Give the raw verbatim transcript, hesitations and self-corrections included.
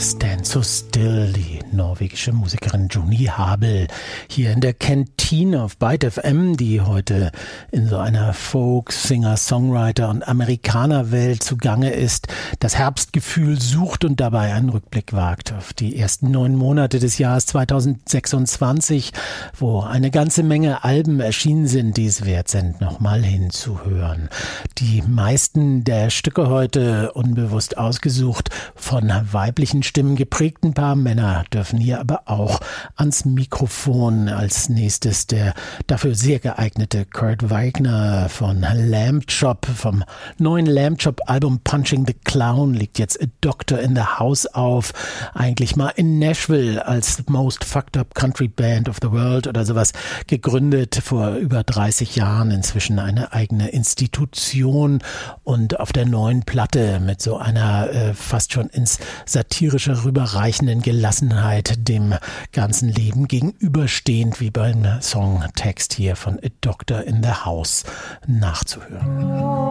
Stand So Still, die norwegische Musikerin Joni Habel, hier in der Kantine auf Byte F M, die heute in so einer Folk-, Singer-, Songwriter- und Amerikanerwelt zugange ist, das Herbstgefühl sucht und dabei einen Rückblick wagt auf die ersten neun Monate des Jahres zweitausendsechsundzwanzig, wo eine ganze Menge Alben erschienen sind, die es wert sind, nochmal hinzuhören. Die meisten der Stücke heute unbewusst ausgesucht, von weiblichen Stimmen geprägt. Ein paar Männer dürfen hier aber auch ans Mikrofon. Als nächstes der dafür sehr geeignete Kurt Wagner von Lamb Chop. Vom neuen Lamb Chop Album Punching the Clown liegt jetzt A Doctor in the House auf. Eigentlich mal in Nashville als Most Fucked Up Country Band of the World oder sowas gegründet vor über dreißig Jahren. Inzwischen eine eigene Institution und auf der neuen Platte mit so einer äh, fast schon ins Satirische rüberreichenden Gelassenheit dem ganzen Leben gegenüberstehend, wie beim Songtext hier von A Doctor in the House nachzuhören.